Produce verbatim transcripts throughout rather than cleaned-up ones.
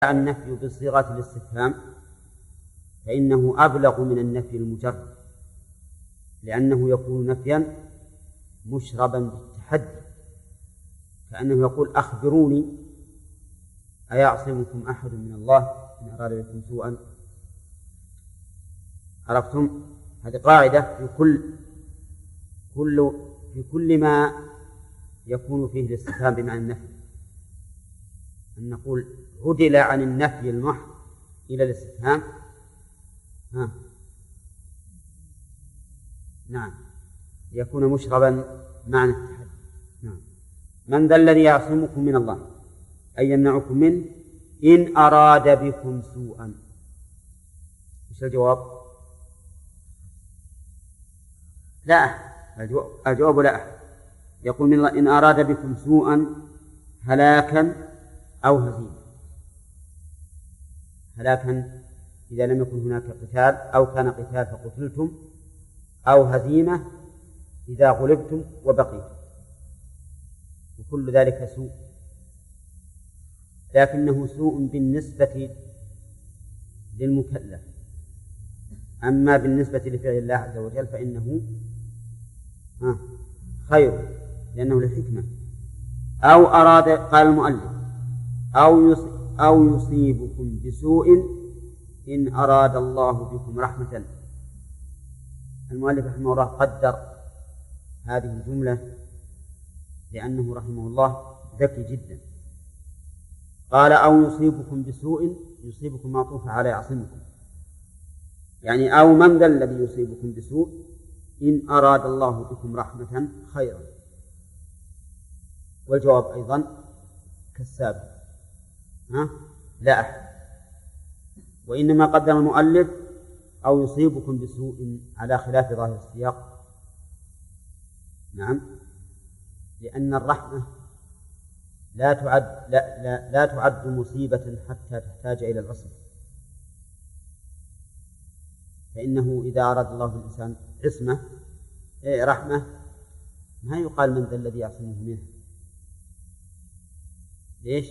النفي بصيغة الاستفهام فإنه أبلغ من النفي المجرد، لأنه يكون نفيا مشربا بالتحدي، كأنه يقول أخبروني أيعصمكم أحد من الله إن أراد بكم سوءا. عرفتم؟ هذه قاعدة في كل كل في كل ما يكون فيه الاستفهام بمعنى النفي، أن نقول عدل عن النفي المحض إلى الاستفهام. ها. نعم، يكون مشربا معنى التحدي. نعم. من ذا الذي يعصمكم من الله أي يمنعكم منه إن أراد بكم سوءا؟ إيش الجواب؟ لا، الجواب لا. يقول من الله إن أراد بكم سوءا هلاكا أو هزيمة. هلاكا إذا لم يكن هناك قتال أو كان قتال فقتلتم، أو هزيمة إذا غلبتم وبقيتم، وكل ذلك سوء، لكنه سوء بالنسبة للمكلف، أما بالنسبة لفعل الله عز وجل فإنه خير لأنه للحكمة. أو أراد، قال المؤلف أو أو يصيبكم بسوء إن أراد الله بكم رحمة. المؤلف رحمه الله قدر هذه الجملة لأنه رحمه الله ذكي جدا. قال أو يصيبكم بسوء، يصيبكم معطوف على يعصمكم، يعني أو من ذا الذي يصيبكم بسوء إن أراد الله بكم رحمة خيرا. والجواب أيضا كالسابق، ها؟ لا أحد. وإنما قدم المؤلف أو يصيبكم بسوء على خلاف ظاهر السياق. نعم، لأن الرحمة لا تعد لا, لا, لا تعد مصيبة حتى تحتاج إلى العصمة، فإنه إذا أراد الله بالإنسان عصمة إيه رحمة ما يقال من ذا الذي يعصمه منه. ليش؟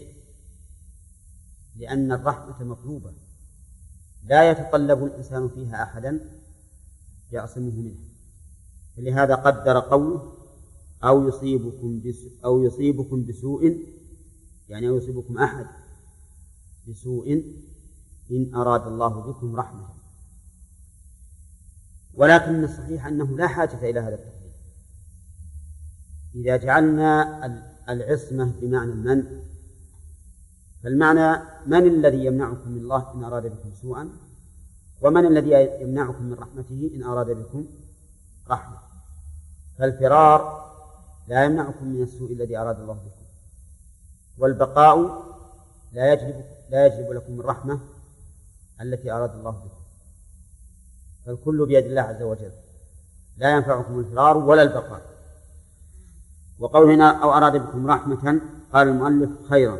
لأن الرحمة مطلوبة لا يتطلب الإنسان فيها أحدا يعصمه منه، فلهذا قدر قوله أو يصيبكم بسوء أو يصيبكم بسوء، يعني أو يصيبكم أحد بسوء إن أراد الله بكم رحمة. ولكن الصحيح أنه لا حاجة إلى هذا التقدير. إذا جعلنا العصمة بمعنى المنع، فالمعنى من الذي يمنعكم من الله إن أراد بكم سوءا، ومن الذي يمنعكم من رحمته إن أراد بكم رحمة. فالفرار لا يمنعكم من السوء الذي أراد الله بكم، والبقاء لا يجلب لا يجلب لكم الرحمة التي أراد الله بكم. فالكل بيد الله عز وجل، لا ينفعكم الفرار ولا البقاء. وقول هنا أو أراد بكم رحمة، قال المؤلف خيرا.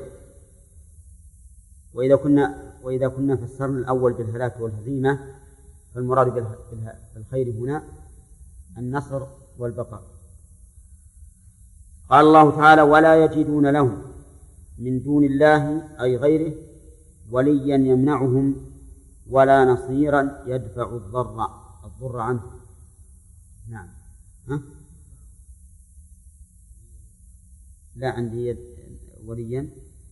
وإذا كنا وإذا كنا فسرنا الأول بالهلاك والهزيمة فالمراد بالخير هنا النصر والبقاء. قال الله تعالى ولا يجدون لهم من دون الله أي غيره وليا يمنعهم ولا نصيرا يدفع الضر الضر عنه. نعم. ها؟ لا عندي وليا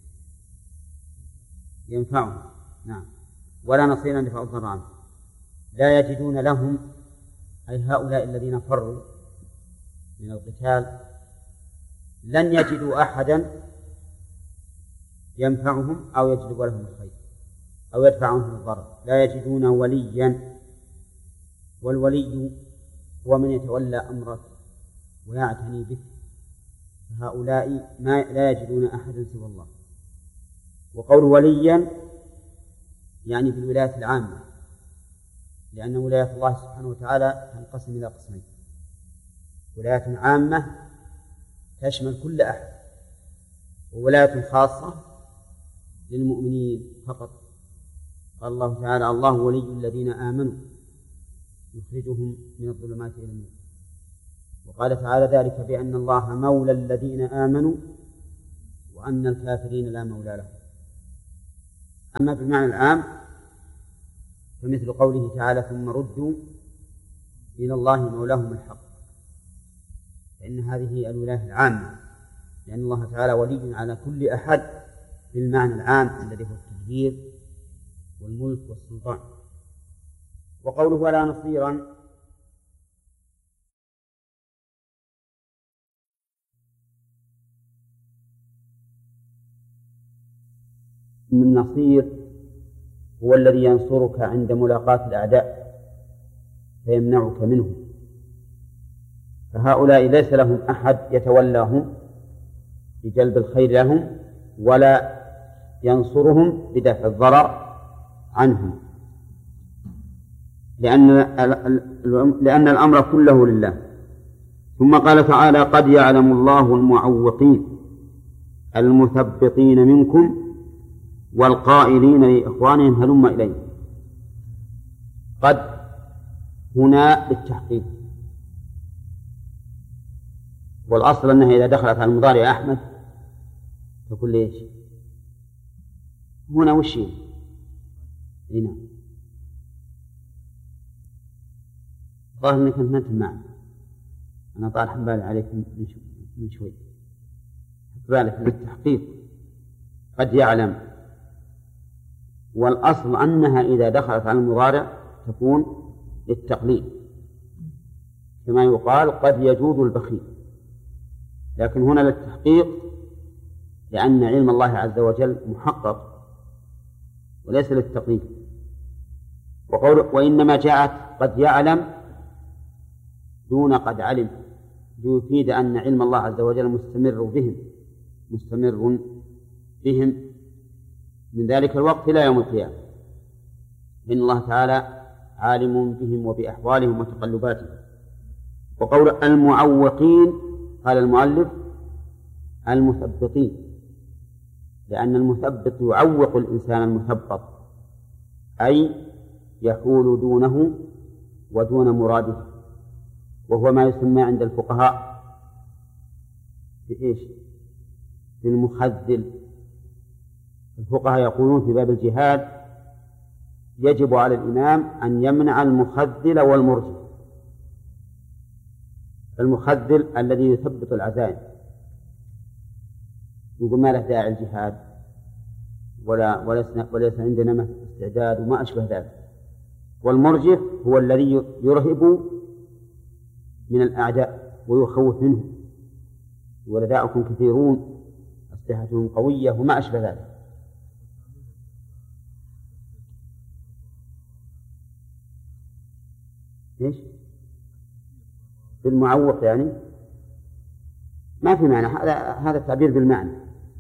ينفعهم. نعم. ولا نصيرا يدفع الضر عنه. لا يجدون لهم أي هؤلاء الذين فروا من القتال لن يجدوا أحدا ينفعهم أو يجلب لهم الخير أو يدفع عنهم الضرر. لا يجدون وليا، والولي هو من يتولى أمرك ويعتني بك، فهؤلاء ما لا يجدون أحدا سوى الله. وقول وليا يعني بالولاية العامة، لأن ولاية الله سبحانه وتعالى تنقسم إلى قسمين: ولاية عامة تشمل كل أحد، وولاية خاصة للمؤمنين فقط. قال الله تعالى الله ولي الذين آمنوا يخرجهم من الظلمات إلى النور. وقال تعالى ذلك بأن الله مولى الذين آمنوا وأن الكافرين لا مولى لهم. أما بالمعنى العام فمثل قوله تعالى ثم ردوا إلى الله مولاهم الحق، فإن هذه الولاية العامة، لأن الله تعالى ولي على كل أحد بالمعنى العام الذي هو التدبير والملك والسلطان. وقوله ولا نصيرا إن النصير هو الذي ينصرك عند ملاقاة الأعداء فيمنعك منهم، فهؤلاء ليس لهم أحد يتولاهم بجلب الخير لهم ولا ينصرهم بدفع الضرر عنهم، لأن لأن الأمر كله لله. ثم قال تعالى قد يعلم الله المعوقين المثبطين منكم والقائلين لإخوانهم هلم إليه. قد هنا للتحقيق، والأصل أنها إذا دخلت على المضارع أحمد تقول ليش هنا وش هنا ظاهر أنك أنت ما تسمع، أنا طالع بالي عليك من شوي بالك بالتحقيق قد يعلم، والأصل أنها إذا دخلت على المضارع تكون للتقليل كما يقال قد يجود البخيل، لكن هنا للتحقيق لأن علم الله عز وجل محقق وليس للتقليل. وقول وإنما جاءت قد يعلم دون قد علم ليفيد أن علم الله عز وجل مستمر بهم مستمر بهم من ذلك الوقت إلى يوم القيامة، إن الله تعالى عالم بهم وبأحوالهم وتقلباتهم. وقول المعوقين قال المؤلف المثبطين، لأن المثبط يعوق الإنسان المثبط، أي يحول دونه ودون مراده، وهو ما يسمى عند الفقهاء بإيش؟ بالمخذل. الفقهاء يقولون في باب الجهاد يجب على الإمام أن يمنع المخذل والمرجف. المخذل الذي يثبط العزائم يقول ما له داعي الجهاد ولا وليس عندنا استعداد وما أشبه ذلك. والمرجف هو الذي يرهب من الأعداء ويخوف منهم، ولداؤكم كثيرون أسلحتهم قوية وما أشبه ذلك. إيش؟ بالمعوق يعني ما في معنى، هذا هذا التعبير بالمعنى.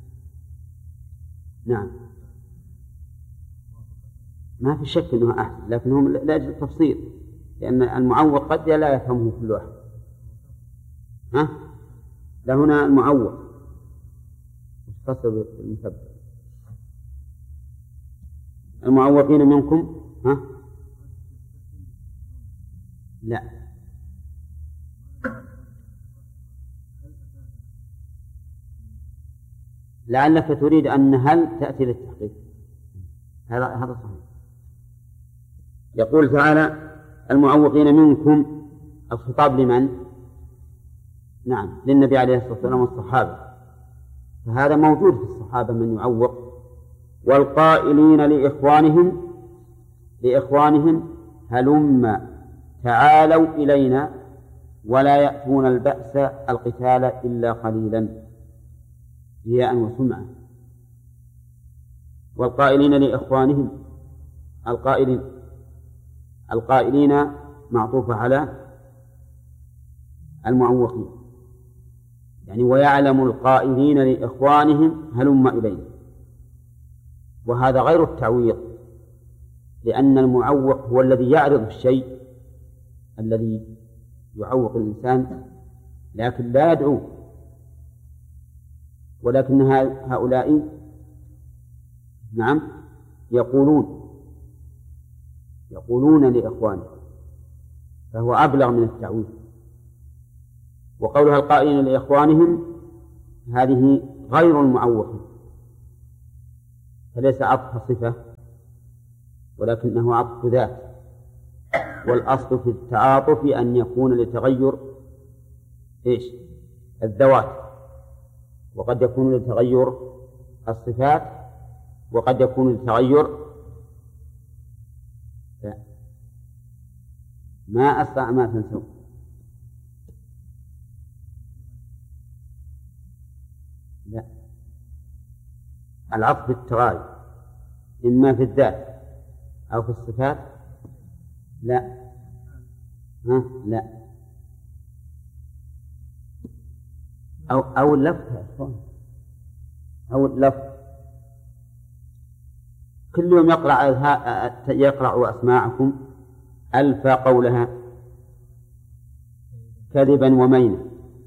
نعم ما في شك أنه أحسن، لكنهم لأجل التفصيل، لأن المعوق قد لا يفهمه كل واحد. ها؟ لا هنا المعوق مختصر بالمثبت. المعوقين منكم ها؟ لا لعلك تريد أن هل تأتي للتحقيق، هذا هذا صحيح. يقول تعالى المعوقين منكم، الخطاب لمن؟ نعم للنبي عليه الصلاة والسلام والصحابة، فهذا موجود في الصحابة من يعوق. والقائلين لإخوانهم لإخوانهم هلم تعالوا إلينا ولا يأتون البأس القتال إلا قليلا رياء وسمعة. والقائلين لإخوانهم القائلين القائلين معطوفة على المعوقين، يعني ويعلم القائلين لإخوانهم هلم إلينا، وهذا غير التعويض، لأن المعوق هو الذي يعرض الشيء الذي يعوق الإنسان لكن لا يدعو، ولكن هؤلاء نعم يقولون يقولون لإخوانهم، فهو أبلغ من التعويض. وقولها القائلين لإخوانهم هذه غير المعوقين، فليس عطف صفة ولكنه عطف ذات، والأصل في التعاطف أن يكون لتغير إيش؟ الذوات، وقد يكون لتغير الصفات، وقد يكون لتغير لا. ما أسرع ما تنسوا. لا، العطف بالتغاير إما في الذات أو في الصفات. لا ها لا أو أو اللفظ أو اللفظ. كل يوم يقرأ يقرأ أسماعكم ألفا قولها كذبا ومينا،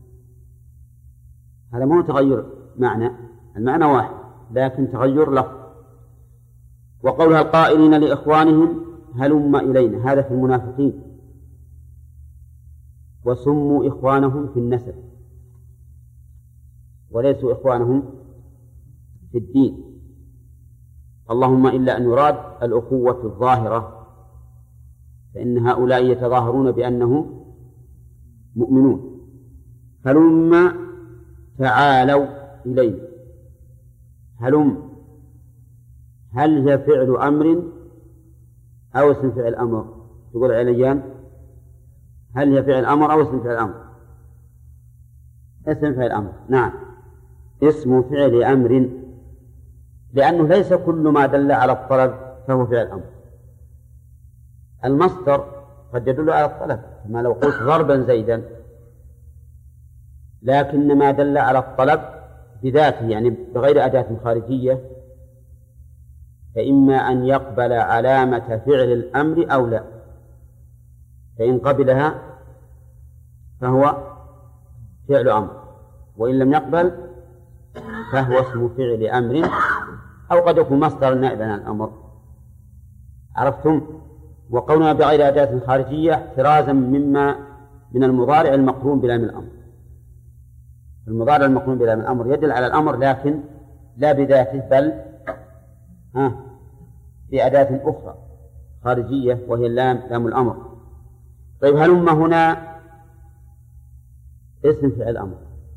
هذا مو تغير معنى، المعنى واحد لكن تغير لفظ. وقولها القائلين لإخوانهم هلم إلينا، هذا في المنافقين، وسموا إخوانهم في النسب وليسوا إخوانهم في الدين، اللهم إلا أن يراد الأخوة الظاهرة، فإن هؤلاء يتظاهرون بأنهم مؤمنون. هلم تعالوا إلينا، هلم هل هي فعل أمر أو اسم فعل أمر؟ تقول عليان هل هي فعل أمر أو اسم فعل أمر؟ اسم فعل أمر، نعم اسم فعل أمر، لأنه ليس كل ما دل على الطلب فهو فعل أمر. المصدر قد يدل على الطلب، كما لو قلت ضربا زيدا، لكن ما دل على الطلب بذاته يعني بغير أداة خارجية فإما أن يقبل علامة فعل الأمر أو لا، فإن قبلها فهو فعل أمر، وإن لم يقبل فهو اسم فعل أمر، أو قد يكون مصدر نائبا عن الأمر. عرفتم؟ وقولنا بغير أداة خارجية احترازا مما من المضارع المقرون بلام الأمر. المضارع المقرون بلام الأمر يدل على الأمر لكن لا بذاته بل ها بأداة أخرى خارجية وهي اللام لام الأمر. طيب هلم هنا اسم فعل أمر،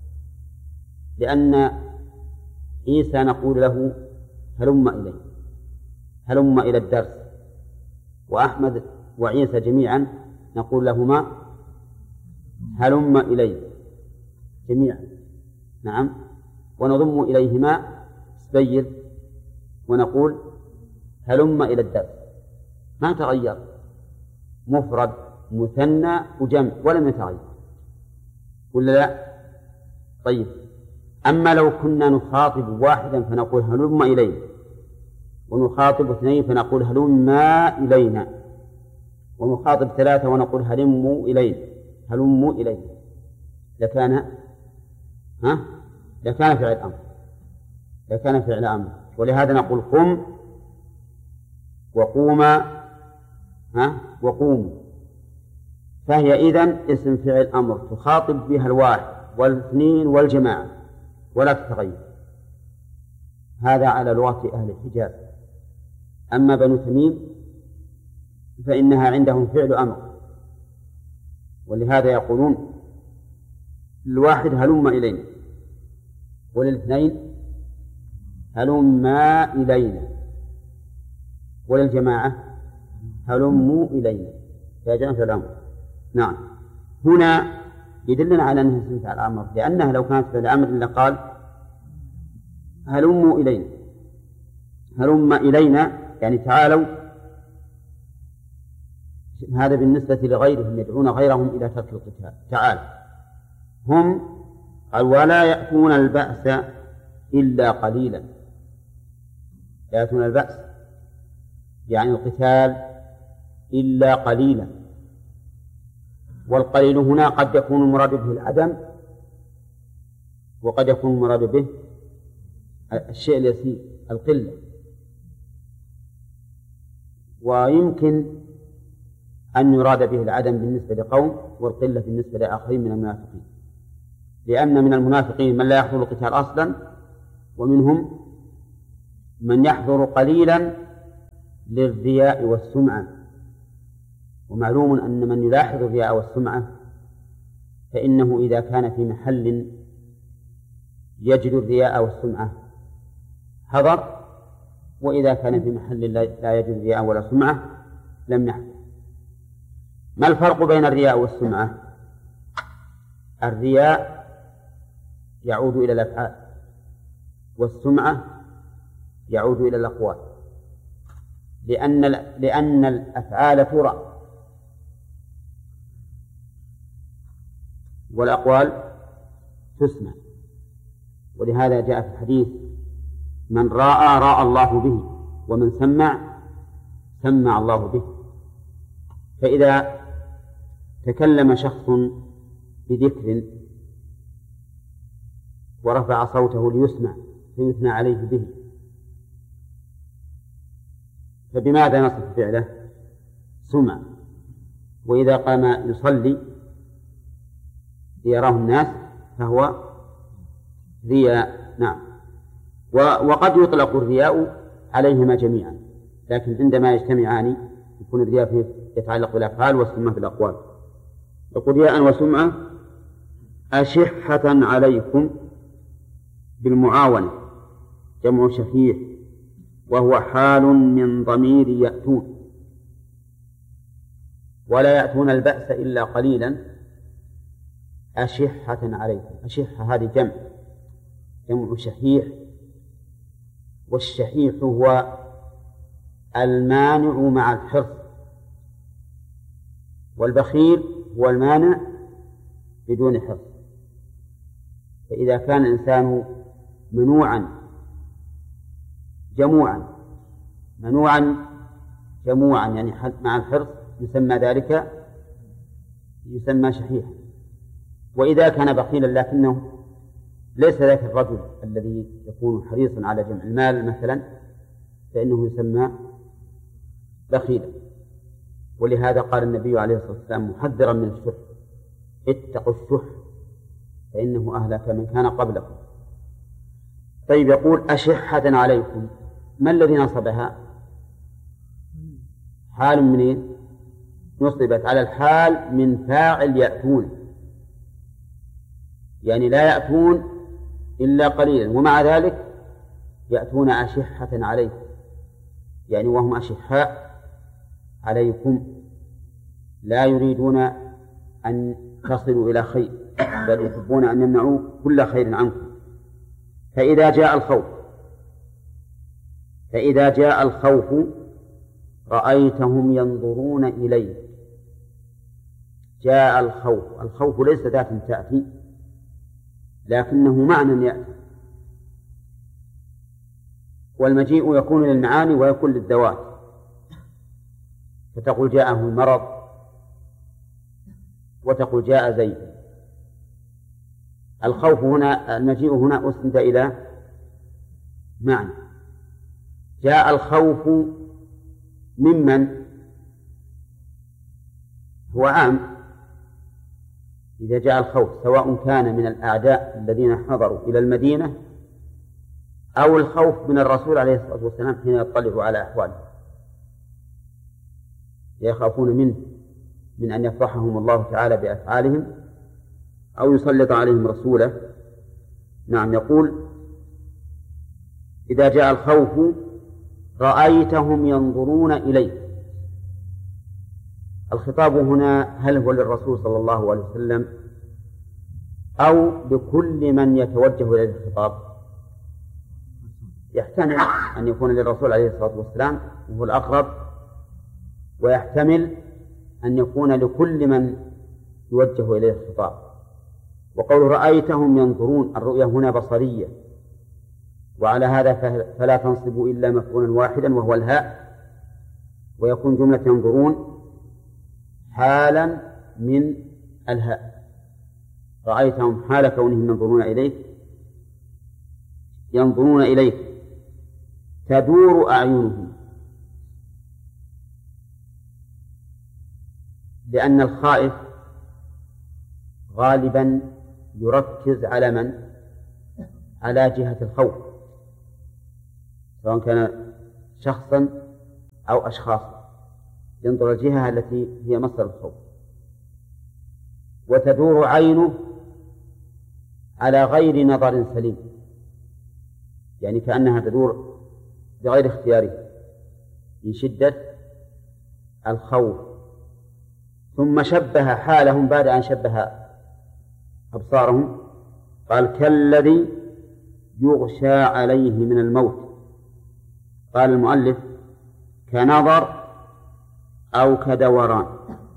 لأن عيسى نقول له هلم إليه، هلم إلى الدرس، وأحمد وعيسى جميعا نقول لهما هلم إليه جميعا، نعم، ونضم إليهما سبيل ونقول هلم إلى الدرس، ما تغير، مفرد مثنى وجمع ولم يتغير، ولا لا؟ طيب أما لو كنا نخاطب واحدا فنقول هلم إلينا، ونخاطب اثنين فنقول هلما إلينا، ونخاطب ثلاثة ونقول هلموا إلينا، هلموا إلينا، لكان ها لكان فعل أمر، لكان فعل أمر. ولهذا نقول قم وقوما ها وقوموا، فهي إذن اسم فعل أمر تخاطب بها الواحد والاثنين والجماعة ولا تتغير. هذا على لغة أهل الحجاز. أما بنو تميم فإنها عندهم فعل أمر، ولهذا يقولون الواحد هلم إلينا، وللاثنين هلما إلينا، وللجماعة هلموا إلينا، فيجعل فعل أمر. نعم، هنا يدلنا على أنها اسم فعل أمر، لأنها لو كانت فعل أمر لقال هلموا إلينا، هلم إلينا يعني تعالوا. هذا بالنسبة لغيرهم يدعون غيرهم إلى ترك القتال. تعال هم قال ولا يأتون البأس إلا قليلا، لا يأتون البأس يعني القتال إلا قليلا، والقليل هنا قد يكون المراد به العدم، وقد يكون المراد به الشيء اليسير القلة، ويمكن أن يراد به العدم بالنسبة لقوم والقلة بالنسبة لآخرين من المنافقين، لأن من المنافقين من لا يحضر القتال أصلا، ومنهم من يحضر قليلا للرياء والسمعة. ومعلوم أن من يلاحظ الرياء والسمعة فإنه إذا كان في محل يجد الرياء والسمعة حضر، وإذا كان في محل لا يجد الرياء ولا سمعة لم يحضر. ما الفرق بين الرياء والسمعة؟ الرياء يعود إلى الأفعال، والسمعة يعود إلى الأقوال، لأن لأن الأفعال ترى والأقوال تسمع. ولهذا جاء في الحديث: من رأى رأى الله به، ومن سمع سمع الله به. فإذا تكلم شخص بذكر ورفع صوته ليسمع فيثنى عليه به، فبماذا نصف فعله؟ سمع. وإذا قام يصلي ليراه الناس فهو رياء. نعم. وقد يطلق الرياء عليهما جميعا، لكن عندما يجتمعان يكون الرياء فيه يتعلق بالأفعال والسمعة بالأقوال. يقول: رياء وسمعة أشحة عليكم بالمعاونة، جمع شحيح، وهو حال من ضمير يأتون، ولا يأتون البأس إلا قليلا. أشحة عليكم، أشحة هذه جمع جمع شحيح، والشحيح هو المانع مع الحرص، والبخيل هو المانع بدون حرص. فإذا كان الإنسان منوعا جموعا منوعا جموعا يعني مع الحرص يسمى ذلك يسمى شحيحا. وإذا كان بخيلا لكنه ليس ذاك الرجل الذي يكون حريصا على جمع المال مثلا فإنه يسمى بخيلا. ولهذا قال النبي عليه الصلاة والسلام محذرا من الشح: اتقوا الشح فإنه أهلك من كان قبلكم. طيب، يقول أشحة عليكم، ما الذي نصبها؟ حال منين؟ نصبت على الحال من فاعل يأتون، يعني لا يأتون إلا قليلا، ومع ذلك يأتون أشحة عليكم، يعني وهم أشحاء عليكم، لا يريدون أن تصلوا إلى خير، بل يحبون أن يمنعوا كل خير عنكم. فإذا جاء الخوف فإذا جاء الخوف رأيتهم ينظرون إليه. جاء الخوف، الخوف ليس ذات تأتي لكنه معنى يأتي، والمجيء يكون للمعاني ويكون للذوات، فتقول جاءه المرض وتقول جاء زيد. الخوف هنا المجيء هنا أسند إلى معنى. جاء الخوف ممن هو عام، إذا جاء الخوف سواء كان من الأعداء الذين حضروا إلى المدينة أو الخوف من الرسول عليه الصلاة والسلام حين يطلع على أحواله، يخافون منه من أن يفضحهم الله تعالى بأفعالهم أو يسلط عليهم رسوله. نعم. يقول إذا جاء الخوف رأيتهم ينظرون إليه. الخطاب هنا هل هو للرسول صلى الله عليه وسلم أو لكل من يتوجه إليه الخطاب؟ يحتمل أن يكون للرسول عليه الصلاة والسلام وهو الأقرب، ويحتمل أن يكون لكل من يوجه إليه الخطاب. وقول رأيتهم ينظرون، الرؤية هنا بصرية، وعلى هذا فلا تنصب إلا مفعولا واحدا وهو الهاء، ويكون جملة ينظرون حالا من الهاء. رأيتهم حال كونهم ينظرون إليك ينظرون إليك تدور أعينهم، لأن الخائف غالبا يركز على من؟ على جهة الخوف، سواء كان شخصا أو أشخاصا، ينظر الجهة التي هي مصدر الخوف. وتدور عينه على غير نظر سليم، يعني كأنها تدور بغير اختياره من شدة الخوف. ثم شبه حالهم بعد أن شبه أبصارهم قال كالذي يغشى عليه من الموت. قال المؤلف كنظر أو كدوران.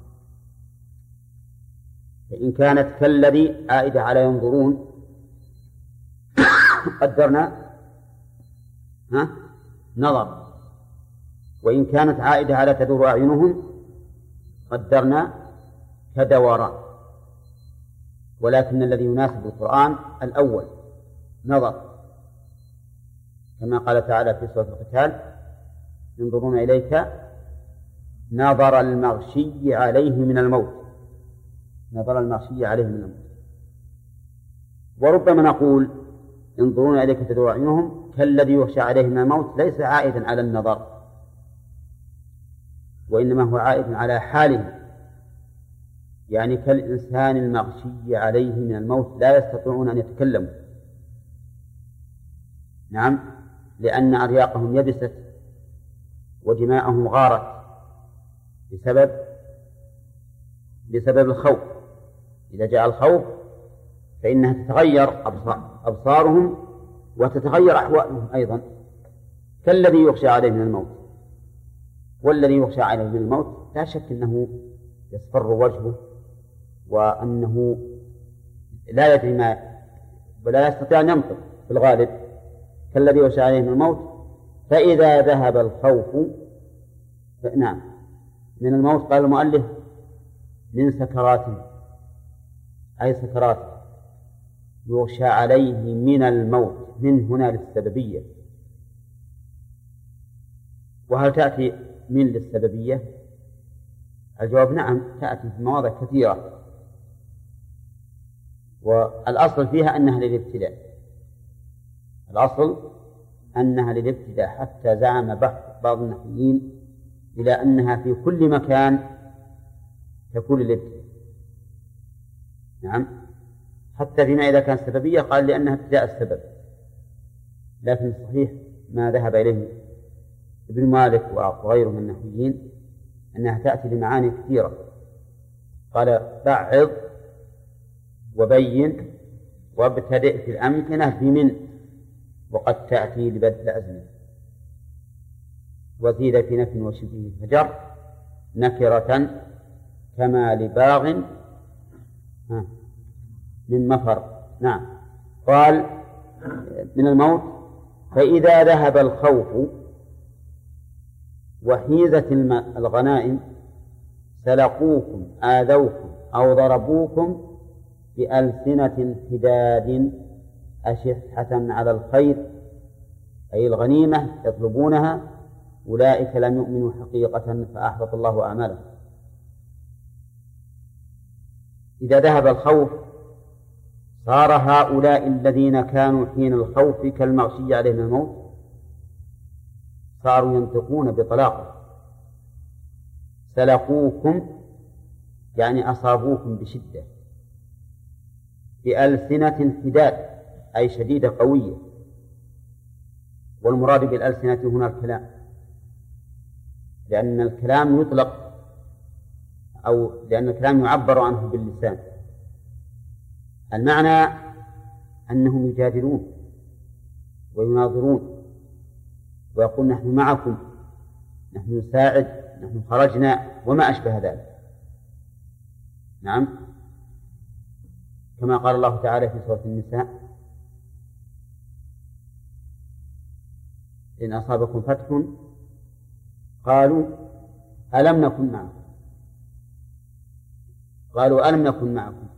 فإن كانت كالذي عائدة على ينظرون قدرنا ها نظر، وإن كانت عائدة على تدور أعينهم قدرنا كدوران. ولكن الذي يناسب القرآن الأول نظر، كما قال تعالى في سورة القتال ينظرون إليك نظر المغشي عليه من الموت، نظر المغشي عليه من الموت. وربما نقول ينظرون إليك تدور أعينهم كالذي يغشى عليه من الموت ليس عائدا على النظر، وإنما هو عائد على حاله، يعني كالإنسان المغشي عليه من الموت لا يستطيعون أن يتكلموا. نعم، لأن أرياقهم يبست ودماءهم غارت بسبب بسبب الخوف. إذا جاء الخوف فإنها تتغير أبصارهم وتتغير أحوالهم أيضا، كالذي يغشى عليه من الموت. والذي يغشى عليه من الموت لا شك أنه يصفر وجهه وأنه لا يدري ما ولا يستطيع أن ينطق في الغالب، كالذي يغشى عليه من الموت. فإذا ذهب الخوف نعم من الموت قال المؤلف من سكراته، أي سكراته يغشى عليه من الموت، من هنا للسببية. وهل تأتي من للسببية؟ الجواب نعم، تأتي في مواضع كثيرة، والأصل فيها أنها للابتداء، الأصل أنها للابتداء، حتى زعم بعض النحويين إلى أنها في كل مكان تكون للابتداء. نعم، حتى فيما إذا كان سببية قال لأنها ابتداء السبب. لكن الصحيح ما ذهب إليه ابن مالك وغيره من النحويين أنها تأتي لمعاني كثيرة. قال بعض وبين وابتدئ في الأمكنة بمن، وقد تأتي لبدء الأزمنة. وزيد في نفي وشبه فجر نكرة كما لباغ من مفر. نعم، قال من الموت. فإذا ذهب الخوف وحيزت الغنائم سلقوكم آذوكم أو ضربوكم بألسنة حداد أشحة على الخير، أي الغنيمة يطلبونها، أولئك لم يؤمنوا حقيقة فأحبط الله أعمالهم. إذا ذهب الخوف صار هؤلاء الذين كانوا حين الخوف كالمغشي عليه من الموت صاروا ينطقون بطلاقه. سلقوكم يعني أصابوكم بشدة، بألسنة حداد أي شديدة قوية. والمراد بالألسنة هنا الكلام، لأن الكلام يطلق أو لأن الكلام يعبر عنه باللسان. المعنى أنهم يجادلون ويناظرون ويقول نحن معكم، نحن نساعد، نحن خرجنا وما أشبه ذلك. نعم، كما قال الله تعالى في سورة النساء إن أصابكم فتح قالوا ألم نكن معكم، قالوا ألم نكن معكم،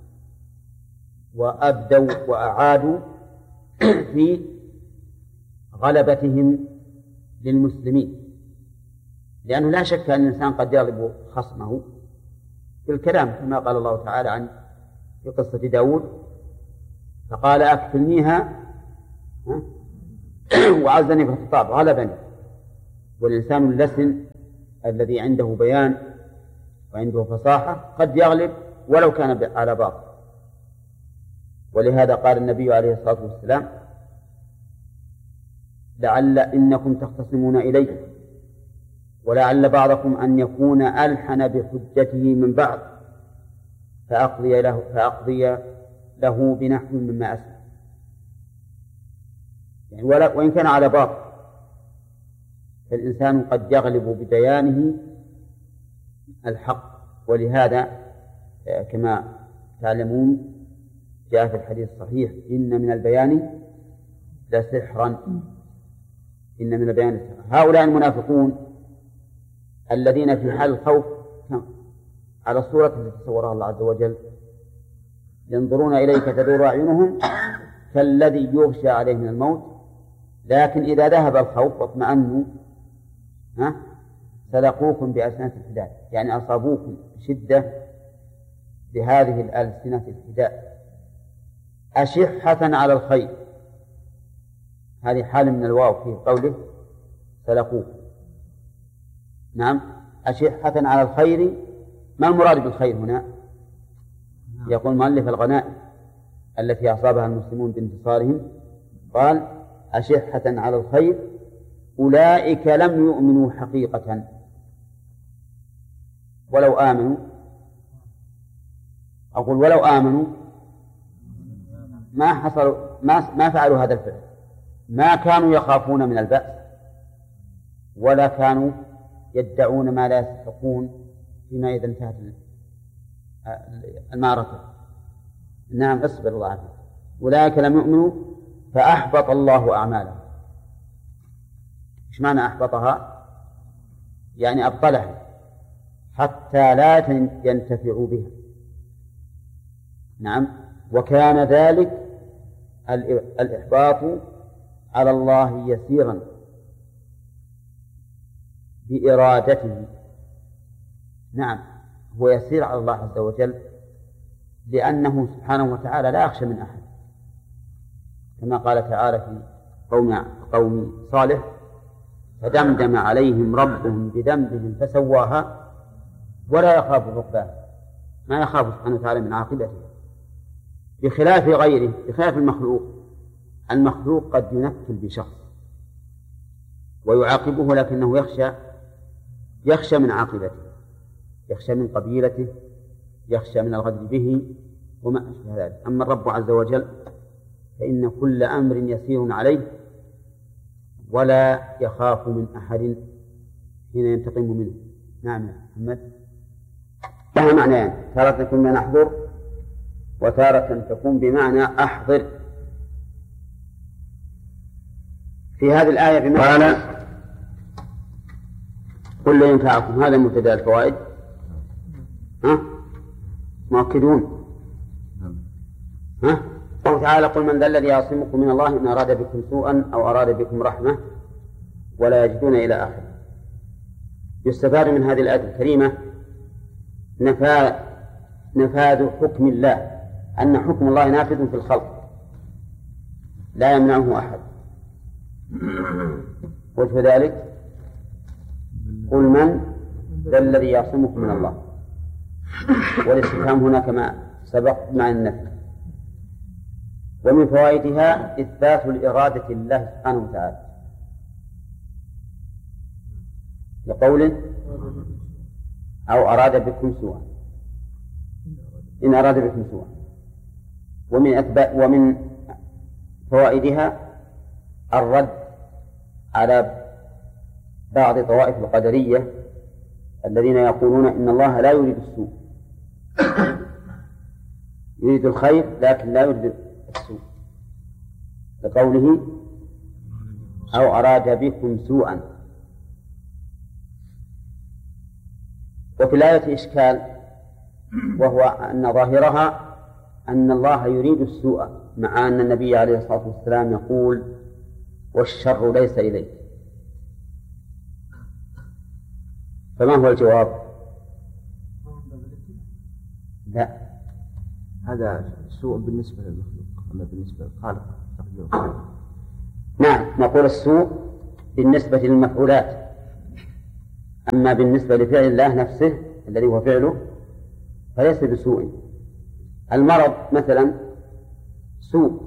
وأبدوا وأعادوا في غلبتهم للمسلمين، لأنه لا شك أن الإنسان قد يغلب خصمه بالكلام، كما قال الله تعالى عن في قصة داود فقال أكفلنيها وعزني في الخطاب غلبني. والإنسان اللسن الذي عنده بيان وعنده فصاحة قد يغلب ولو كان على باطل. ولهذا قال النبي عليه الصلاة والسلام: لعل إنكم تختصمون إليه ولعل بعضكم أن يكون ألحن بحجته من بعض فأقضي له, فأقضي له بنحو مما أسمع. يعني وإن كان على باطل فالإنسان قد يغلب ببيانه الحق. ولهذا كما تعلمون جاء في الحديث الصحيح: إن من البيان لسحرا. إن من البيان لسحرا. هؤلاء المنافقون الذين في حال الخوف على الصورة التي تصورها الله عز وجل ينظرون إليك تدور أعينهم كالذي يغشى عليه من الموت، لكن إذا ذهب الخوف واطمأنوا ها سلقوكم بألسنة الحداد، يعني أصابوكم بشدة بهذه الألسنة الحداد أشحة على الخير. هذه حال من الواو في قوله سلقوكم. نعم، أشحة على الخير. ما المراد بالخير هنا؟ يقول مؤلف الغنائم التي أصابها المسلمون بانتصارهم، قال: أشحة على الخير أولئك لم يؤمنوا حقيقة ولو آمنوا. أقول ولو آمنوا ما حصلوا ما, ما فعلوا هذا الفعل، ما كانوا يخافون من البأس ولا كانوا يدعون ما لا يستحقون فيما إذا انتهت المعركة. نعم، اصبر الله عنه. أولئك لم يؤمنوا فأحبط الله أعمالهم. إيش معنى أحبطها؟ يعني أبطلها حتى لا ينتفعوا بها. نعم، وكان ذلك الإحباط على الله يسيرا بإرادته. نعم، هو يسير على الله عز وجل لأنه سبحانه وتعالى لا يخشى من أحد، كما قال تعالى في قوم قوم صالح: فدمدم عليهم ربهم بذنبهم فسواها ولا يخاف عقباها. ما يخاف سبحانه وتعالى من عاقبته، بخلاف غيره، بخلاف المخلوق. المخلوق قد ينكل بشخص ويعاقبه لكنه يخشى يخشى من عاقبته، يخشى من قبيلته، يخشى من الغدر به وما أشبه ذلك. أما الرب عز وجل فإن كل أمر يسير عليه ولا يخاف من أحد حين ينتقم منه. نعم يا محمد. لها معنيان: تارة تكون بمعنى أحضر وتارة تكون بمعنى أحضر. في هذه الآية بمعنى قال: قل لا ينفعكم. هذا مبتدأ الفوائد. ها مؤكدون. ها الله تعالى: قل من ذا الذي يعصمكم من الله إن أراد بكم سوءا أو أراد بكم رحمة ولا يجدون إلى آخره. يستفاد من هذه الآية الكريمة نفاذ حكم الله، أن حكم الله نافذ في الخلق لا يمنعه أحد. وجه ذلك: قل من ذا الذي يعصمكم من الله. والاستفهام هنا كما سبق مع النفي. ومن فوائدها إثبات الإرادة لله سبحانه وتعالى لقوله: أو أراد بكم سوءا، إن أراد بكم سوءا. ومن أثبات ومن فوائدها الرد على بعض طوائف القدرية الذين يقولون إن الله لا يريد السوء، يريد الخير لكن لا يريد السوء، لقوله: أو أراد بكم سوءا. وفي الآية إشكال، وهو أن ظاهرها أن الله يريد السوء، مع أن النبي عليه الصلاة والسلام يقول: والشر ليس إليك. فما هو الجواب؟ لا، هذا سوء بالنسبة للمخلوق، أما بالنسبة للخالق نعم، نقول السوء بالنسبة للمفعولات، أما بالنسبة لفعل الله نفسه الذي هو فعله فليس بسوء. المرض مثلا سوء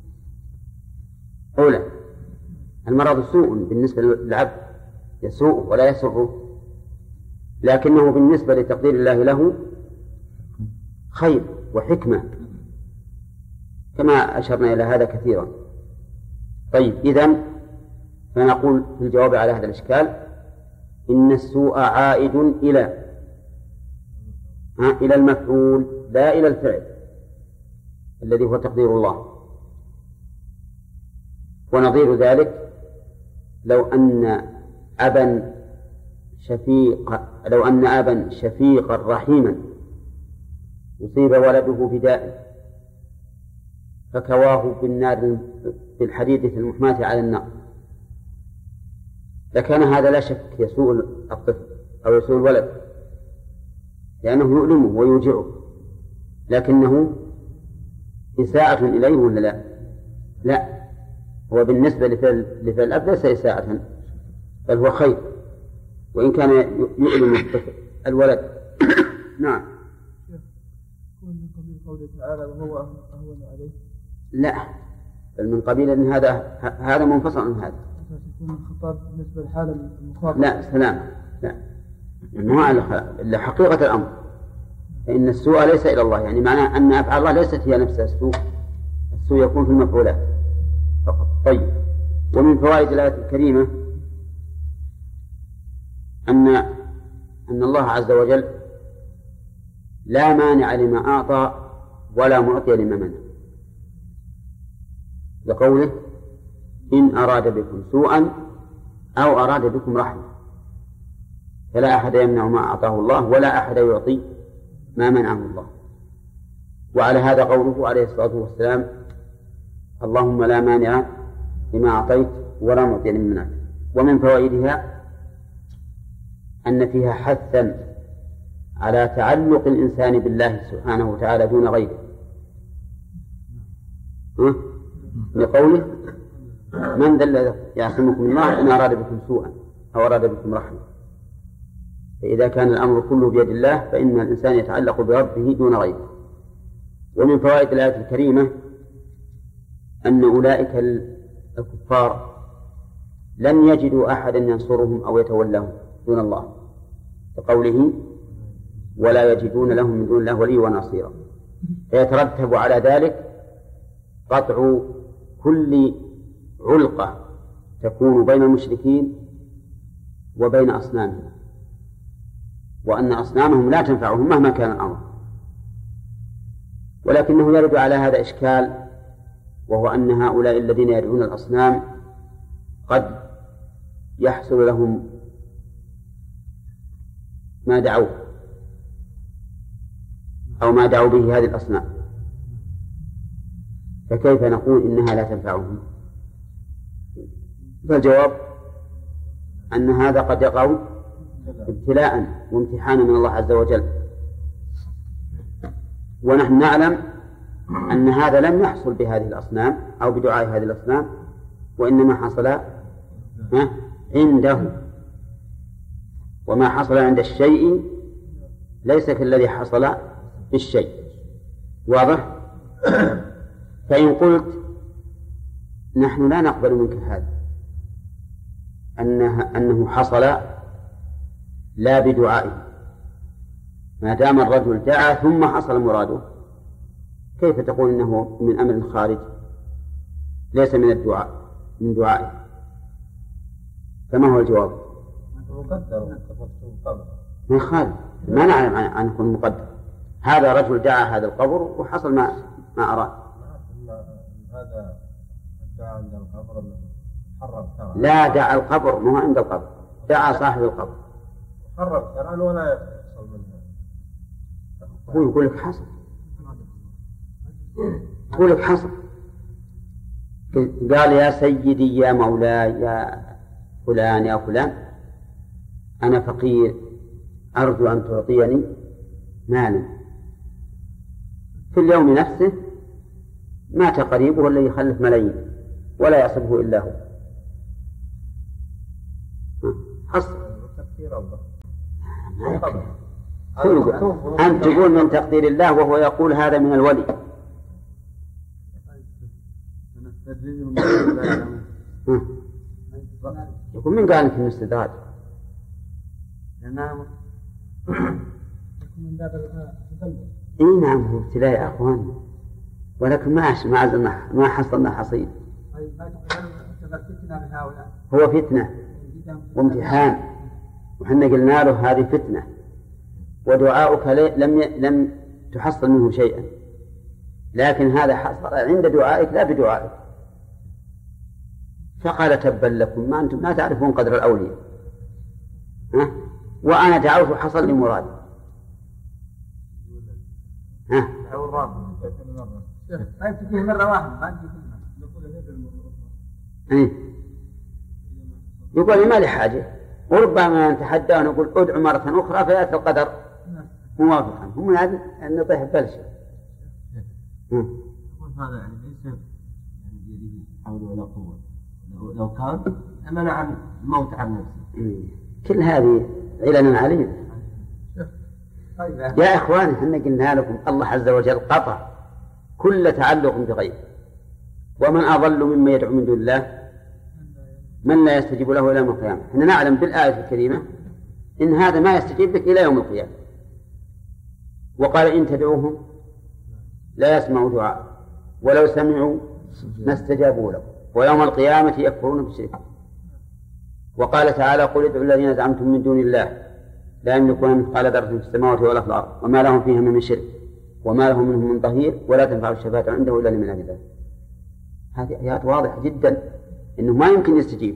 أولى، المرض سوء بالنسبة للعبد، يسوء ولا يسره، لكنه بالنسبة لتقدير الله له خير وحكمة، كما أشرنا إلى هذا كثيرا. طيب، إذن فنقول في الجواب على هذا الإشكال إن السوء عائد إلى إلى المفعول لا إلى الفعل الذي هو تقدير الله. ونظير ذلك لو أن أبا شفيق لو أن أبا شفيقا رحيما يصيب ولده بداء فكواه بالنار بالحديد في المحماة على النار، لكان هذا لا شك يسوء الطفل أو يسوء الولد، لأنه يؤلمه ويوجعه، لكنه إساءة إليه ولا لا؟ لا، هو بالنسبة لفعل لفعل الأب ليس إساءة، بل هو خير، وإن كان يؤلم الطفل الولد. نعم. من قبيل قوله تعالى وهو أهون عليه؟ لا، بل من قبيل أن هذا هذا منفصل عن هذا. يكون الخطاب بالنسبة للحالة المخاطبة. لا سلام، لا، إنه إلا حقيقة الأمر، فإن السوء ليس إلى الله، يعني معناه أن أفعال الله ليست هي نفسها السوء، السوء يكون في المفعولات فقط. طيب، ومن فوائد الآية الكريمة أن أن الله عز وجل لا مانع لما أعطى ولا معطي لما منع، لقوله إن أراد بكم سوءا أو أراد بكم رحمة، فلا أحد يمنع ما أعطاه الله ولا أحد يعطي ما منعه الله. وعلى هذا قوله عليه الصلاة والسلام اللهم لا مانع لما أعطيت ولا معطي لما منعت. ومن فوائدها أن فيها حثا على تعلق الإنسان بالله سبحانه وتعالى دون غيره، لقوله من ذا الذي يعصمكم من الله إن أراد بكم سوءا أو أراد بكم رحمة. فإذا كان الأمر كله بيد الله فإن الإنسان يتعلق بربه دون غيره. ومن فوائد الآية الكريمة أن أولئك الكفار لن يجدوا أحدا ينصرهم أو يتولهم دون الله، كقوله ولا يجدون لهم من دون الله ولي ونصيرا، فيترتب على ذلك قطع كل علقة تكون بين المشركين وبين أصنامهم، وأن أصنامهم لا تنفعهم مهما كان الأمر. ولكنه يرد على هذا إشكال، وهو أن هؤلاء الذين يدعون الأصنام قد يحصل لهم ما دعوه أو ما دعوا به هذه الأصنام، فكيف نقول إنها لا تنفعهم؟ فالجواب أن هذا قد يقع ابتلاء وامتحانا من الله عز وجل، ونحن نعلم أن هذا لم يحصل بهذه الأصنام أو بدعاء هذه الأصنام، وإنما حصل عنده، وما حصل عند الشيء ليس كالذي حصل بالشيء. واضح؟ فإن قلت نحن لا نقبل منك هذا أنه, أنه حصل لا بدعائه، ما دام الرجل دعا ثم حصل مراده، كيف تقول إنه من أمر خارج ليس من الدعاء من دعائه؟ فما هو الجواب؟ ما خالد، ما نعلم أن يكون مقدر. هذا رجل دعا هذا القبر وحصل ما ما أراد. هذا دعا عند القبر حرم شرعا. لا، دعا القبر مو عند القبر، دعا صاحب القبر حرم شرعا ولا يحصل منها. هو يقول لك حصل، يقول لك حصل، قال يا سيدي يا مولاي يا فلان يا فلان أنا فقير أرجو أن تعطيني مالا. في اليوم نفسه مات قريبه الذي يخلف ملايين، ولا يصفه إلا هو. حصل أنت تقول من تقدير الله وهو يقول هذا من الولي. يقول من قال لك من استدراج؟ اي نعم هو ابتلاء يا اخواني، ولكن ما ما ما حصلنا حصيل. هو فتنة وامتحان، وحنا قلنا له هذه فتنة، ودعاؤك لم لم تحصل منه شيئا، لكن هذا حصل عند دعائك لا بدعائك. فقال تبا لكم ما أنتم لا تعرفون قدر الأولياء، ها؟ وأنا دعوت حصل لي مرادي. ها؟ طيب تجيه مرة واحدة ما تجيه إيه؟ يقول ما لي حاجة، وربما نتحدى ونقول ادعو مرة أخرى فيأتي القدر موافقا. هم هذا أن نطيح بلشة. هذا يعني ليس يعني بيده حول ولا قوة، لو كان منع الموت عن نفسه. كل هذه علنا علينا. يا إخواني احنا قلنا لكم الله عز وجل قطع كل تعلق بغيره، ومن أضل مما يدعو من دون الله من لا يستجيب له إلى يوم القيامة. احنا نعلم بالآية الكريمة إن هذا ما يستجيب لك إلى يوم القيامة، وقال إن تدعوهم لا يسمعوا دعاء ولو سمعوا ما استجابوا له ويوم القيامة يكفرون بالشرك. وقال تعالى قل ادعوا الذين زعمتم من دون الله لا يملكون مثقال ذرة في السماوات ولا في الأرض وما لهم فيها من شرك وما لهم منهم من ظهير ولا تنفع الشفاعة عنده إلا لمن أذن له. هذه آيات واضحة جدا إنه ما يمكن يستجيب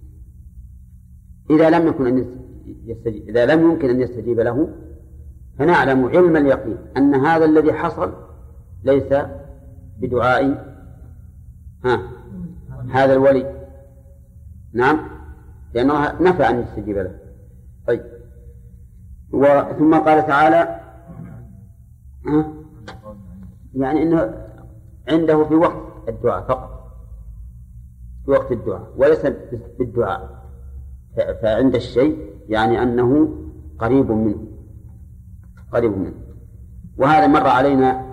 إذا لم يكن أن يستجيب إذا لم يمكن أن يستجيب له. فنعلم علم اليقين أن هذا الذي حصل ليس بدعاء ها هذا الولي، نعم، لأنه نفى أن يستجيب له. طيب، ثم قال تعالى ها يعني أنه عنده في وقت الدعاء فقط، في وقت الدعاء وليس بالدعاء. فعند الشيء يعني أنه قريب منه قريب منه. وهذا مر علينا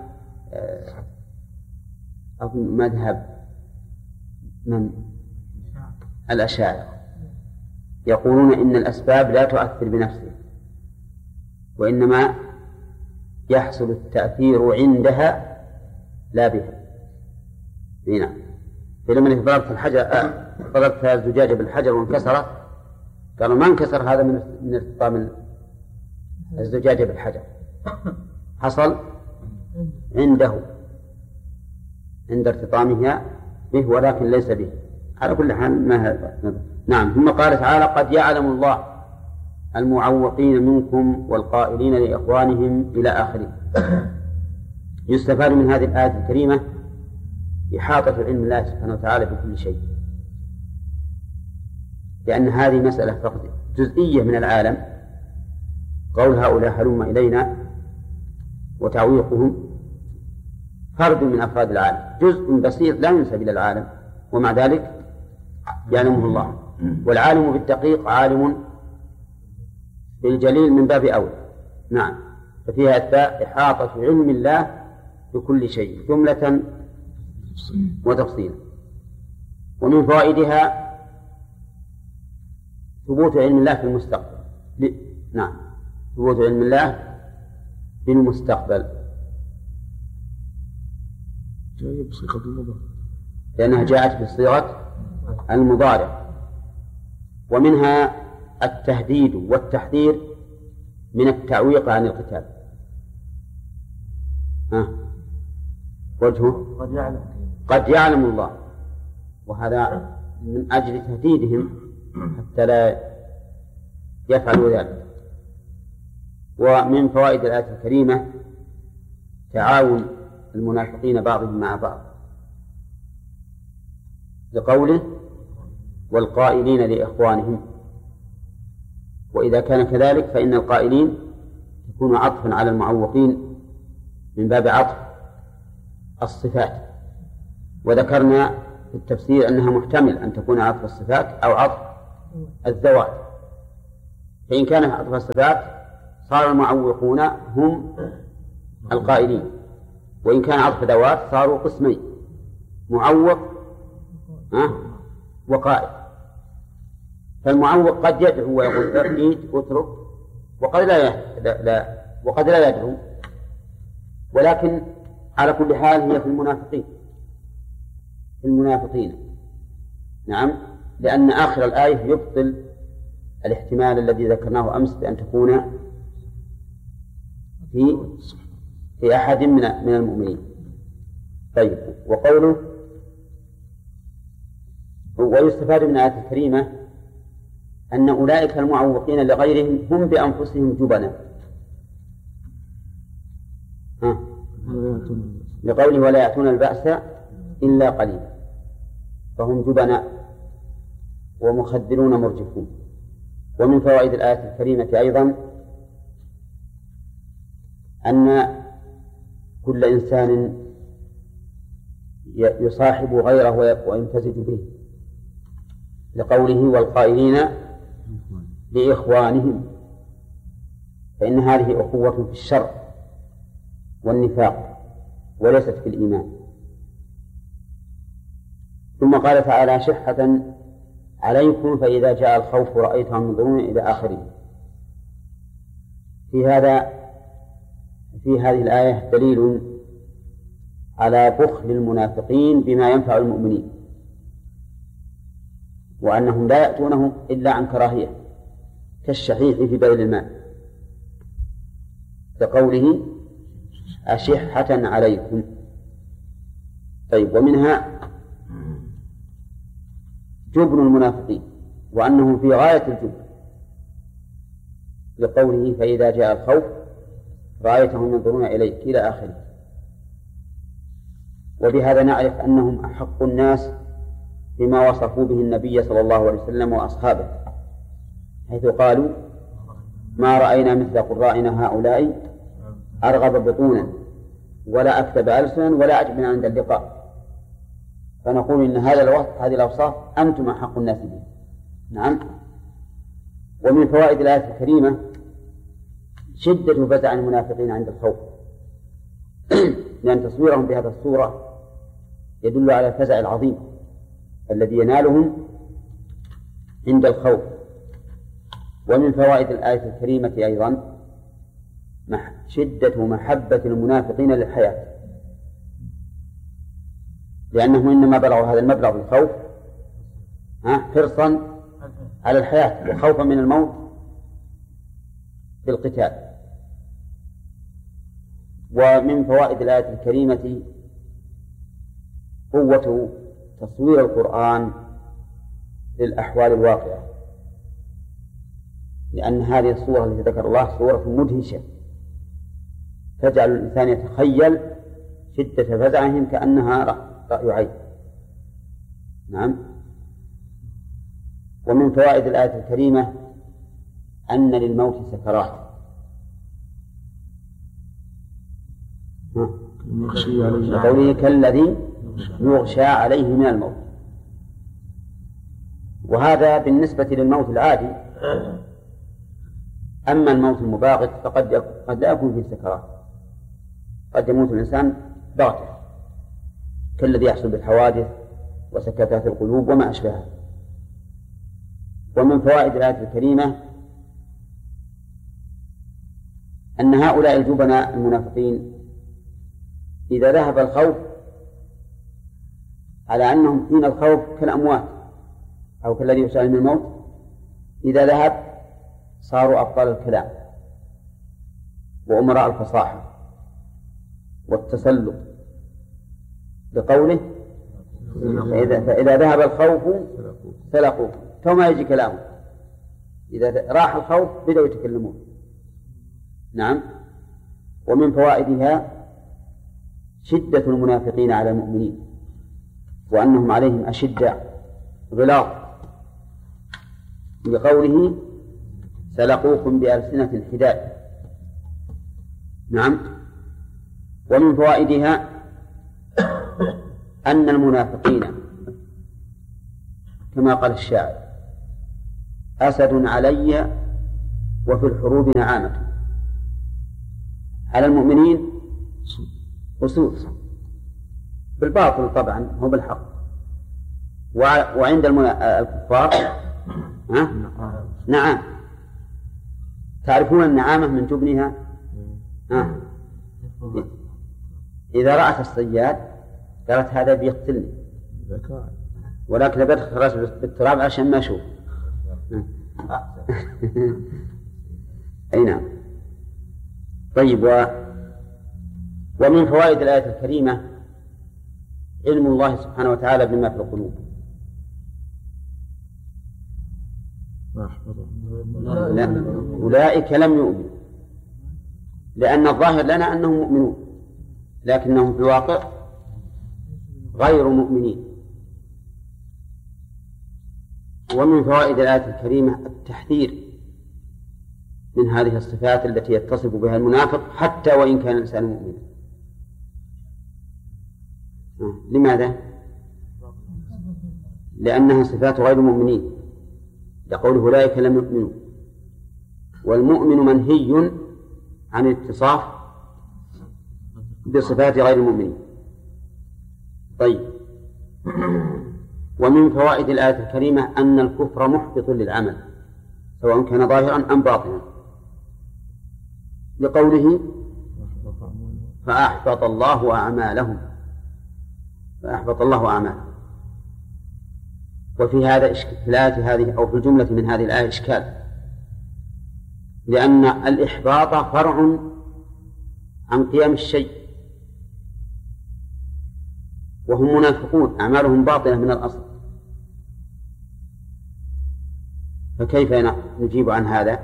أظن مذهب من الأشاعرة، يقولون إن الأسباب لا تؤثر بنفسها وإنما يحصل التأثير عندها لا بها. هنا فلما ضربت الحجر ضربت الزجاجة بالحجر وانكسرت، قالوا ما انكسر هذا من ارتطام الزجاجة بالحجر، حصل عنده عند ارتطامها به ولكن ليس به. على كل حال ما هذا. نعم. ثم قال تعالى قد يعلم الله المعوقين منكم والقائلين لإخوانهم إلى آخره. يستفاد من هذه الآية الكريمة إحاطة علم الله سبحانه وتعالى بكل شيء، لأن هذه مسألة فقط جزئية من العالم. قول هؤلاء هلم إلينا وتعويقهم فرد من أفراد العالم، جزء بسيط لا ينسب إلى العالم، ومع ذلك يعلمه الله. والعالم بالدقيق عالم بالجليل من باب أولى. نعم. ففيها إثبات إحاطة علم الله بكل شيء جملة وتفصيلا. ومن فوائدها ثبوت علم الله في المستقبل. نعم، ثبوت علم الله في المستقبل لأنها جاءت بصيغة المضارع. ومنها التهديد والتحذير من التعويق عن القتال. ها وجهه قد يعلم قد يعلم الله، وهذا من أجل تهديدهم حتى لا يفعلوا ذلك. ومن فوائد الآية الكريمة تعاون المنافقين بعضهم مع بعض لقوله والقائلين لإخوانهم. وإذا كان كذلك فإن القائلين تكون عطفا على المعوقين من باب عطف الصفات. وذكرنا في التفسير أنها محتمل أن تكون عطف الصفات أو عطف الذوات، فإن كان عطف الصفات صار المعوقون هم القائلين، وإن كان عطف ذوات صاروا قسمين، معوق وقائل. فالمعوق قد يدعو ويقول اعيد اترك، وقد لا, لا وقد لا يدعو، ولكن على كل حال هي في المنافقين في المنافقين نعم، لأن آخر الآية يبطل الاحتمال الذي ذكرناه أمس بأن تكون في في أحد من من المؤمنين. طيب، وقوله ويستفاد من الآية الكريمة أن أولئك المعوقين لغيرهم هم بأنفسهم جبناء، لقوله ولا يأتون البأس إلا قليلا، فهم جبناء ومخدرون مرجفون. ومن فوائد الآية الكريمة أيضا أن كل إنسان يصاحب غيره ويمتزج به، لقوله والقائلين لإخوانهم، فإن هذه أخوة في الشر والنفاق وليست في الإيمان. ثم قال تعالى شحة عليكم فإذا جاء الخوف رأيتهم ينظرون إلى آخره. في هذا في هذه الآية دليل على بخل المنافقين بما ينفع المؤمنين، وأنهم لا يأتونه إلا عن كراهية كالشحيح في بذل المال، كقوله أشحة عليكم. طيب، ومنها جبن المنافقين وأنهم في غاية الجبن، لقوله فإذا جاء الخوف رأيتهم ينظرون إليك إلى آخره. وبهذا نعرف أنهم أحق الناس بما وصفوا به النبي صلى الله عليه وسلم وأصحابه، حيث قالوا ما رأينا مثل قرائنا هؤلاء أرغب بطونا ولا أكتب ألسنا ولا أجبن عند اللقاء، فنقول إن هذا الوصف هذه الأوصاف أنتم أحق الناس به. نعم. ومن فوائد الآية الكريمة شدة فزع المنافقين عند الخوف، لأن تصويرهم بهذه الصورة يدل على الفزع العظيم الذي ينالهم عند الخوف. ومن فوائد الآية الكريمة أيضا شدة محبة المنافقين للحياة، لأنهم إنما بلغوا هذا المبلغ بالخوف حرصا على الحياة وخوفا من الموت بالقتال. ومن فوائد الآية الكريمة قوة تصوير القرآن للأحوال الواقعة، لأن هذه الصورة التي ذكر الله صورة مدهشة تجعل الإنسان يتخيل شدة فزعهم كأنها رأي عين. نعم. ومن فوائد الآية الكريمة أن للموت سكرات، قوله كالذي يغشى عليه من الموت. وهذا بالنسبة للموت العادي، أما الموت المباغت فقد قد لا يكون فيه سكرات، قد يموت الإنسان بغتة كالذي يحصل بالحوادث وسكتات القلوب وما أشبهها. ومن فوائد الآية الكريمة أن هؤلاء الجبناء المنافقين إذا ذهب الخوف على أنهم حين الخوف كالأموات أو كالذي يسأل من الموت، إذا ذهب صاروا أبطال الكلام وأمراء الفصاحة والتسلط، بقوله فإذا, فإذا ذهب الخوف سلقوه، ثم يجي كلامه، إذا راح الخوف بدأوا يتكلمون. نعم. ومن فوائدها شدة المنافقين على المؤمنين وأنهم عليهم أشداء غلاظ، بقوله سلقوكم بألسنة حداد. نعم. ومن فوائدها أن المنافقين كما قال الشاعر: أسد علي وفي الحروب نعامة. على المؤمنين أسود بالباطل طبعا، هو بالحق. وعند الكفار نعم. تعرفون النعامة من جبنها؟ آه. إذا رأت الصياد قالت هذا بيقتلني، ولكن لبدت خلاص بالتراب عشان ما أشوف. أي نعم. طيب، و... ومن فوائد الآية الكريمة علم الله سبحانه وتعالى بما في القلوب. لا. أولئك لم يؤمنوا، لأن الظاهر لنا أنهم مؤمنون لكنهم في الواقع غير مؤمنين. ومن فوائد الآية الكريمة التحذير من هذه الصفات التي يتصف بها المنافق حتى وإن كان الإنسان مؤمنا. لماذا؟ لأنها صفات غير المؤمنين، لقوله أولئك لم يؤمنوا، والمؤمن منهي عن الاتصاف بصفات غير المؤمنين. طيب، ومن فوائد الآية الكريمة أن الكفر محبط للعمل سواء كان ظاهرا أم باطنا، لقوله فأحبط الله أعمالهم، فأحبط الله أعمالهم. وفي هذا في الآية هذه أو في الجملة من هذه الآية إشكال، لأن الإحباط فرع عن قيام الشيء، وهم منافقون أعمالهم باطلة من الأصل، فكيف نجيب عن هذا؟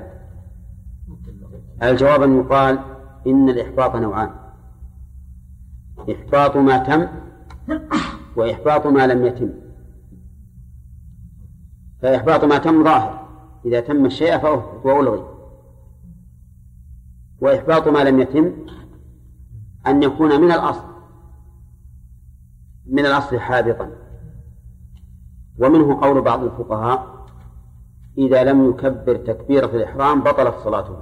الجواب أن يقال إن الإحباط نوعان: إحباط ما تم وإحباط ما لم يتم. فإحباط ما تم ظاهر، إذا تم الشيء فأحبط وألغي، وإحباط ما لم يتم أن يكون من الأصل من الأصل حابطا. ومنه قول بعض الفقهاء: إذا لم يكبر تكبيرة الإحرام بطلت صلاته.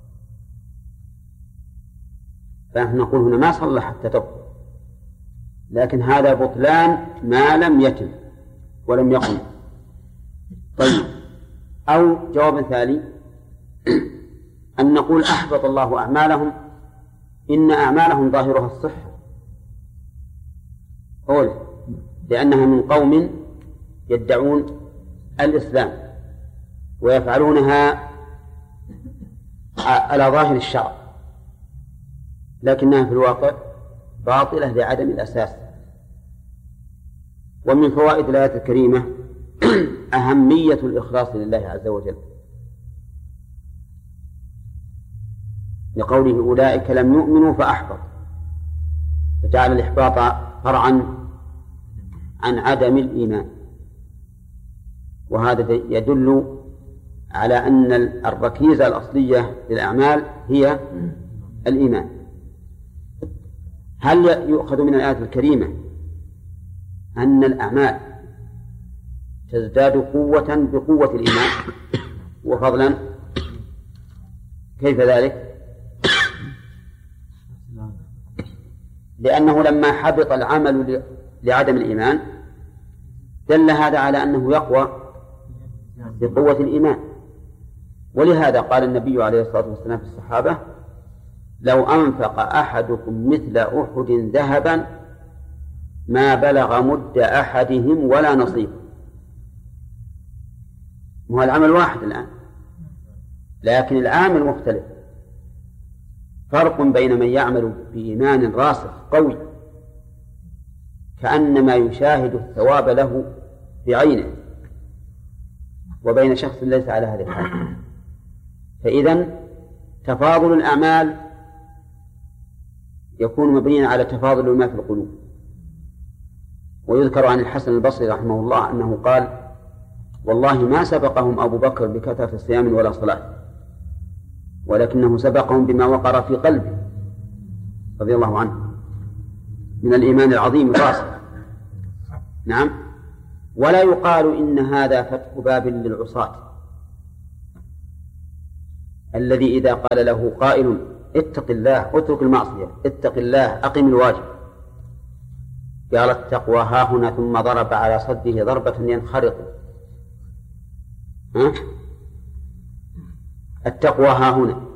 فنحن نقول هنا ما صلى حتى تكبر، لكن هذا بطلان ما لم يتم ولم يقم. طيب، أو جواب ثاني أن نقول أحبط الله أعمالهم، إن أعمالهم ظاهرها الصحة أولا، لأنها من قوم يدعون الإسلام ويفعلونها على ظاهر الشرع، لكنها في الواقع باطلة لعدم الأساس. ومن فوائد الآية الكريمة أهمية الإخلاص لله عز وجل، لقوله أولئك لم يؤمنوا فأحبط، فجعل الإحباط فرعا عن عدم الإيمان. وهذا يدل على أن الركيزة الأصلية للأعمال هي الإيمان. هل يؤخذ من الآية الكريمة أن الأعمال تزداد قوة بقوة الإيمان وفضلا؟ كيف ذلك؟ لأنه لما حبط العمل لعدم الإيمان دل هذا على أنه يقوى بقوة الإيمان. ولهذا قال النبي عليه الصلاة والسلام في الصحابة: لو أنفق أحدكم مثل أحد ذهبا ما بلغ مد أحدهم ولا نصيب. وهو العمل واحد الآن، لكن العامل مختلف. فرق بين من يعمل بإيمان راسخ قوي كأنما يشاهد الثواب له بعينه، وبين شخص ليس على هذه الحال. فإذن تفاضل الأعمال يكون مبنيا على تفاضل ما في القلوب. ويذكر عن الحسن البصري رحمه الله أنه قال: والله ما سبقهم أبو بكر بكثرة صيام ولا صلاة، ولكنه سبقهم بما وقر في قلبه رضي الله عنه من الإيمان العظيم الراسخ. نعم. ولا يقال إن هذا فتح باب للعصاة الذي إذا قال له قائل اتق الله اترك المعصية اتق الله أقم الواجب قال التقوى ها هنا ثم ضرب على صده ضربة ينخرق. ها؟ التقوى ها هنا